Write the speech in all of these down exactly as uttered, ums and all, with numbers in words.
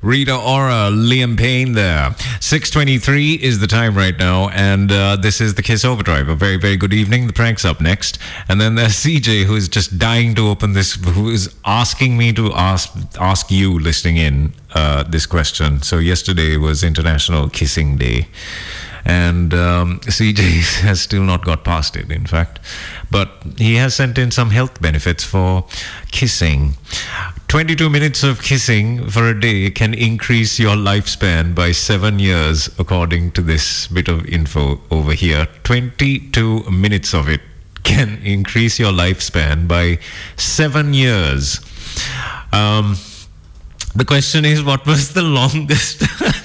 Rita Ora, Liam Payne there. six twenty-three is the time right now, and uh, this is the Kiss Overdrive. A very, very good evening. The prank's up next. And then there's C J, who is just dying to open this, who is asking me to ask ask you listening in uh, this question. So yesterday was International Kissing Day. And um, C J has still not got past it, in fact. But he has sent in some health benefits for kissing. twenty-two minutes of kissing for a day can increase your lifespan by seven years, according to this bit of info over here. twenty-two minutes of it can increase your lifespan by seven years. Um, the question is, what was the longest...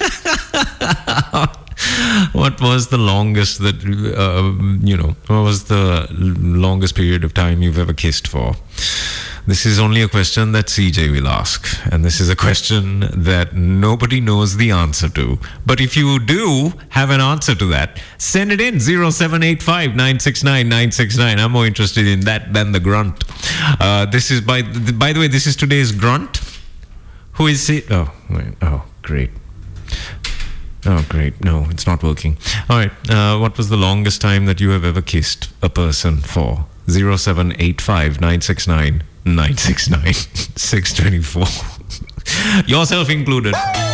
What was the longest that, uh, you know, what was the longest period of time you've ever kissed for? This is only a question that C J will ask. And this is a question that nobody knows the answer to. But if you do have an answer to that, send it in. zero seven eight five, nine six nine, nine six nine. I'm more interested in that than the grunt. Uh, this is, by, by the way, this is today's grunt. Who is it? Oh, wait. Oh, great. Oh, great. No, it's not working. All right. Uh, what was the longest time that you have ever kissed a person for? zero seven eight five, nine six nine, nine six nine. six twenty-four. Yourself included.